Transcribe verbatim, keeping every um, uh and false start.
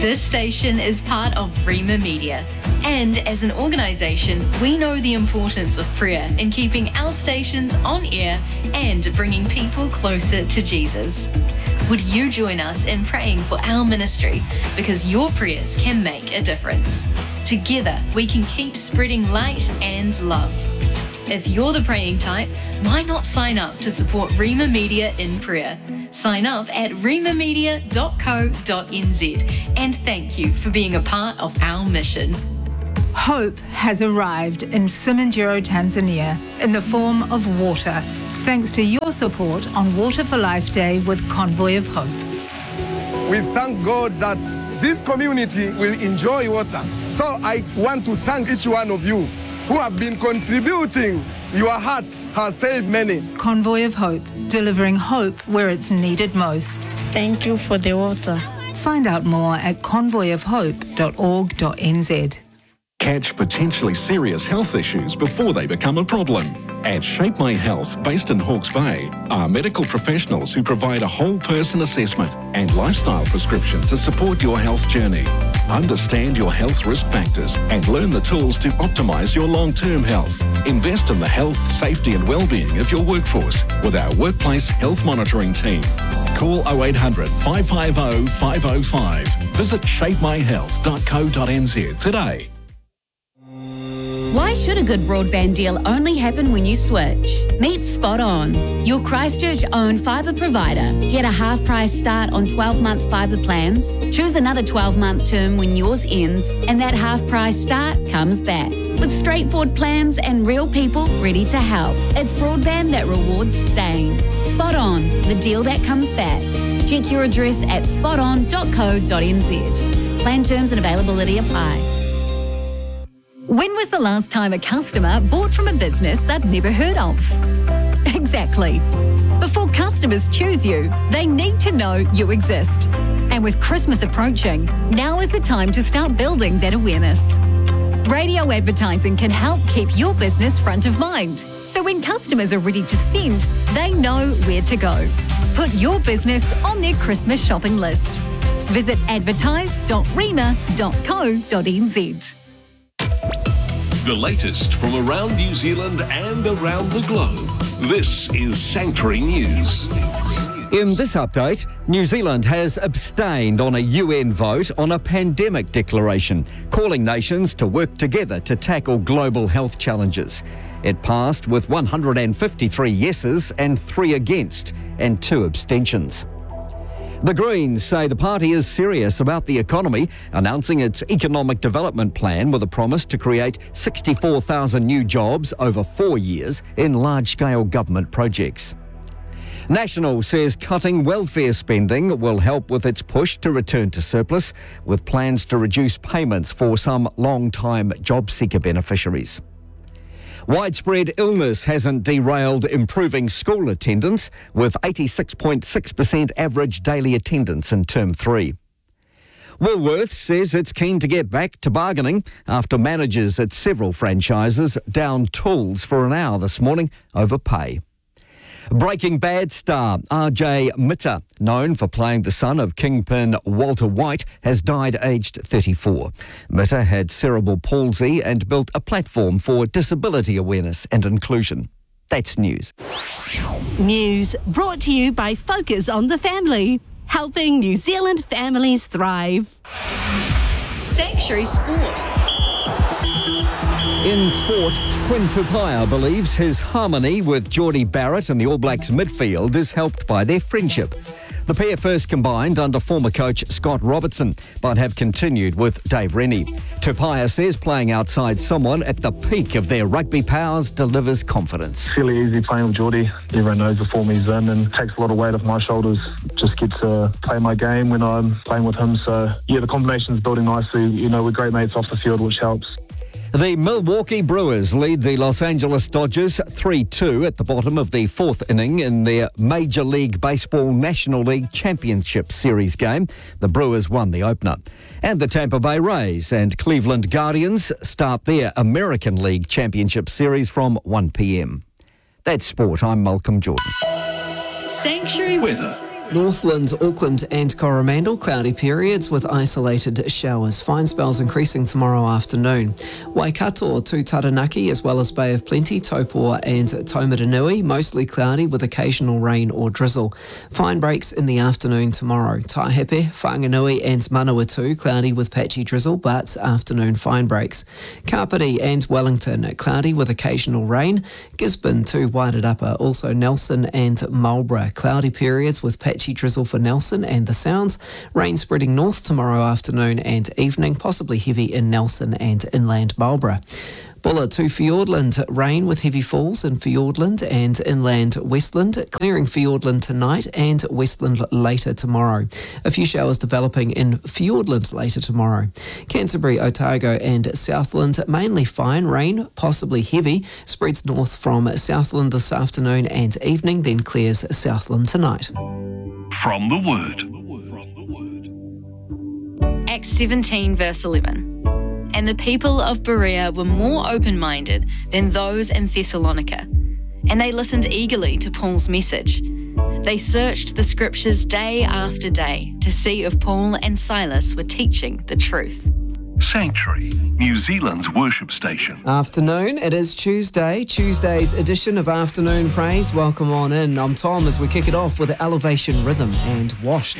This station is part of Rima Media. And as an organisation, we know the importance of prayer in keeping our stations on air and bringing people closer to Jesus. Would you join us in praying for our ministry? Because your prayers can make a difference. Together, we can keep spreading light and love. If you're the praying type, why not sign up to support Rima Media in prayer? Sign up at rima media dot co dot n z and thank you for being a part of our mission. Hope has arrived in Simanjiro, Tanzania in the form of water, thanks to your support on Water for Life Day with Convoy of Hope. We thank God that this community will enjoy water. So I want to thank each one of you who have been contributing. Your heart has saved many. Convoy of Hope, delivering hope where it's needed most. Thank you for the water. Find out more at convoy of hope dot org dot n z. Catch potentially serious health issues before they become a problem. At Shape My Health, based in Hawke's Bay, are medical professionals who provide a whole person assessment and lifestyle prescription to support your health journey. Understand your health risk factors and learn the tools to optimise your long-term health. Invest in the health, safety and well-being of your workforce with our workplace health monitoring team. Call oh eight hundred, five five oh, five oh five. Visit shape my health dot co dot n z today. Why should a good broadband deal only happen when you switch? Meet Spot On, your Christchurch-owned fibre provider. Get a half-price start on twelve-month fibre plans. Choose another twelve-month term when yours ends, and that half-price start comes back. With straightforward plans and real people ready to help. It's broadband that rewards staying. Spot On, the deal that comes back. Check your address at spot on dot co dot n z. Plan terms and availability apply. When was the last time a customer bought from a business they'd never heard of? Exactly. Before customers choose you, they need to know you exist. And with Christmas approaching, now is the time to start building that awareness. Radio advertising can help keep your business front of mind. So when customers are ready to spend, they know where to go. Put your business on their Christmas shopping list. Visit advertise dot rima dot co dot n z. The latest from around New Zealand and around the globe. This is Sanctuary News. In this update, New Zealand has abstained on a U N vote on a pandemic declaration, calling nations to work together to tackle global health challenges. It passed with one hundred fifty-three yeses and three against, and two abstentions. The Greens say the party is serious about the economy, announcing its economic development plan with a promise to create sixty-four thousand new jobs over four years in large-scale government projects. National says cutting welfare spending will help with its push to return to surplus, with plans to reduce payments for some long-time job seeker beneficiaries. Widespread illness hasn't derailed improving school attendance, with eighty-six point six percent average daily attendance in term three. Woolworths says it's keen to get back to bargaining after managers at several franchises downed tools for an hour this morning over pay. Breaking Bad star R J Mitter, known for playing the son of Kingpin Walter White, has died aged thirty-four. Mitter had cerebral palsy and built a platform for disability awareness and inclusion. That's news. News brought to you by Focus on the Family, helping New Zealand families thrive. Sanctuary Sport. In sport, Quinn Tupaia believes his harmony with Geordie Barrett in the All Blacks midfield is helped by their friendship. The pair first combined under former coach Scott Robertson, but have continued with Dave Rennie. Tupaia says playing outside someone at the peak of their rugby powers delivers confidence. It's really easy playing with Geordie. Everyone knows the form he's in and takes a lot of weight off my shoulders. Just get to play my game when I'm playing with him. So, yeah, the combination's building nicely. You know, we're great mates off the field, which helps. The Milwaukee Brewers lead the Los Angeles Dodgers three two at the bottom of the fourth inning in their Major League Baseball National League Championship Series game. The Brewers won the opener. And the Tampa Bay Rays and Cleveland Guardians start their American League Championship Series from one p m. That's sport. I'm Malcolm Jordan. Sanctuary Weather. Northland, Auckland and Coromandel, cloudy periods with isolated showers. Fine spells increasing tomorrow afternoon. Waikato to Taranaki as well as Bay of Plenty, Taupō and Taumaranui, mostly cloudy with occasional rain or drizzle. Fine breaks in the afternoon tomorrow. Taihape, Whanganui and Manawatu, cloudy with patchy drizzle but afternoon fine breaks. Kapiti and Wellington, cloudy with occasional rain. Gisborne to Wairarapa, also Nelson and Marlborough, cloudy periods with patchy drizzle for Nelson and the Sounds. Rain spreading north tomorrow afternoon and evening, possibly heavy in Nelson and inland Marlborough. Bulla to Fiordland, rain with heavy falls in Fiordland and inland Westland, clearing Fiordland tonight and Westland later tomorrow. A few showers developing in Fiordland later tomorrow. Canterbury, Otago and Southland, mainly fine, rain possibly heavy, spreads north from Southland this afternoon and evening, then clears Southland tonight. From the Word. Acts seventeen verse eleven. And the people of Berea were more open-minded than those in Thessalonica, and they listened eagerly to Paul's message. They searched the scriptures day after day to see if Paul and Silas were teaching the truth. Sanctuary, New Zealand's worship station. Afternoon, it is Tuesday, Tuesday's edition of Afternoon Praise. Welcome on in. I'm Tom as we kick it off with Elevation Rhythm and Washed.